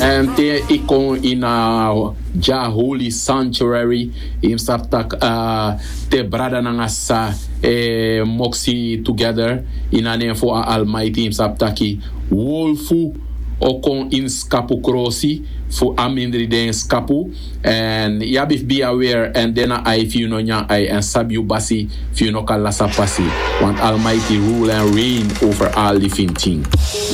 And te ikon in a ja holy sanctuary im saptak te brada nangasa moxie together in a name for Almighty im saptaki wolfu okon in skapu krosi for amindri den skapu and yabif be aware and then I if you know nya I and sabu basi if you know kala sapasi want Almighty rule and reign over all living things.